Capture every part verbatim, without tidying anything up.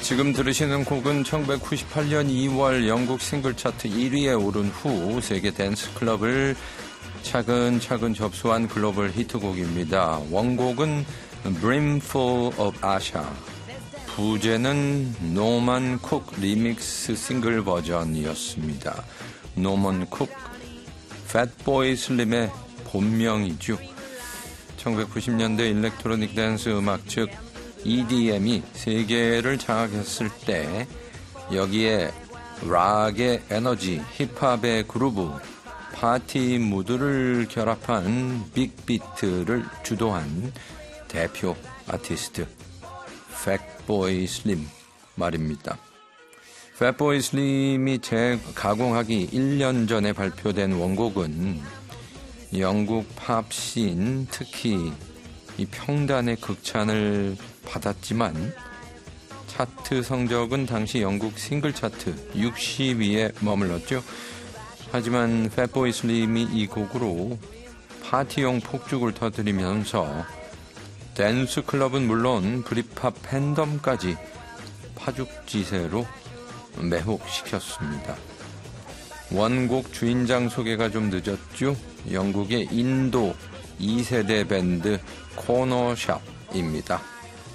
지금 들으시는 곡은 천구백구십팔 년 이월 영국 싱글 차트 일 위에 오른 후 세계 댄스 클럽을 차근차근 접수한 글로벌 히트곡입니다. 원곡은 Brimful of Asha, 부제는 노먼 쿡 리믹스 싱글 버전이었습니다. 노먼 쿡, 팻보이 슬림의 본명이죠. 천구백구십 년대 일렉트로닉 댄스 음악 즉 이디엠이 세계를 장악했을 때 여기에 락의 에너지, 힙합의 그루브, 파티 무드를 결합한 빅비트를 주도한 대표 아티스트 팻보이 슬림 말입니다. 팻보이 슬림이 재가공하기 일 년 전에 발표된 원곡은 영국 팝씬, 특히 이 평단의 극찬을 받았지만 차트 성적은 당시 영국 싱글 차트 육십 위에 머물렀죠. 하지만 팻보이 슬림이 이 곡으로 파티용 폭죽을 터뜨리면서 댄스 클럽은 물론 브릿팝 팬덤까지 파죽지세로 매혹시켰습니다. 원곡 주인장 소개가 좀 늦었죠. 영국의 인도 이 세대 밴드 코너샵입니다.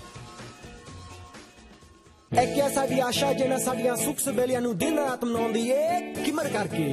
É que ਸਾਡੀ ਆਸ਼ਾ ਜਿਹਨਾਂ ਸਾਡੀਆਂ ਸੁੱਖ ਸਵੇਲਿਆਂ ਨੂੰ ਦਿਨ ਰਾਤ ਮਨਾਉਂਦੀ ਏ ਕਿਮਰ ਕਰਕੇ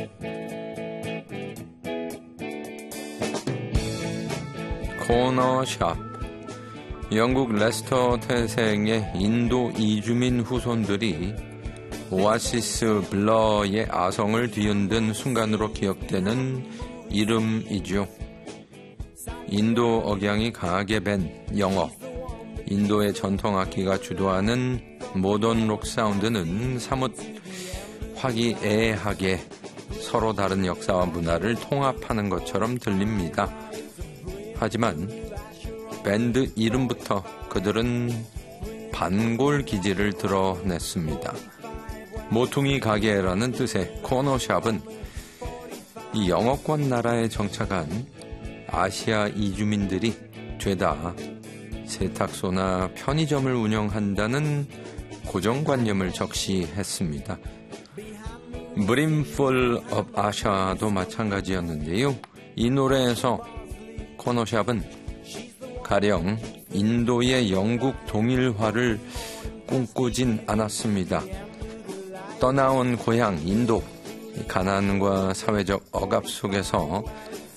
코너샵. 영국 레스터 태생의 인도 이주민 후손들이 오아시스 블러의 아성을 뒤흔든 순간으로 기억되는 이름이죠. 인도 억양이 강하게 밴 영어, 인도의 전통 악기가 주도하는 모던 록 사운드는 사뭇 화기애애하게 서로 다른 역사와 문화를 통합하는 것처럼 들립니다. 하지만 밴드 이름부터 그들은 반골 기질을 드러냈습니다. 모퉁이 가게라는 뜻의 코너샵은 이 영어권 나라에 정착한 아시아 이주민들이 죄다 세탁소나 편의점을 운영한다는 고정관념을 적시했습니다. Brimful of Asha도 마찬가지였는데요. 이 노래에서 코너샵은 가령 인도의 영국 동일화를 꿈꾸진 않았습니다. 떠나온 고향 인도, 가난과 사회적 억압 속에서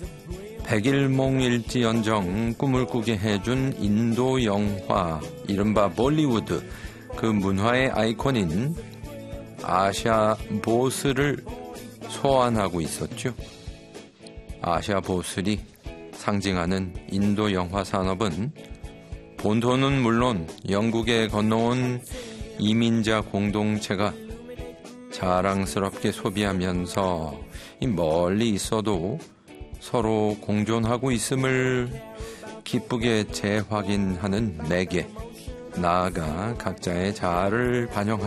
백일몽일지언정 꿈을 꾸게 해준 인도 영화, 이른바 볼리우드, 그 문화의 아이콘인 아샤 보슬을 소환하고 있었죠. 아샤 보슬이 상징하는 인도 영화 산업은 본토는 물론 영국에 건너온 이민자 공동체가 자랑스럽게 소비하면서 멀리 있어도 서로 공존하고 있음을 기쁘게 재확인하는 매개, 나아가 각자의 자아를 반영하는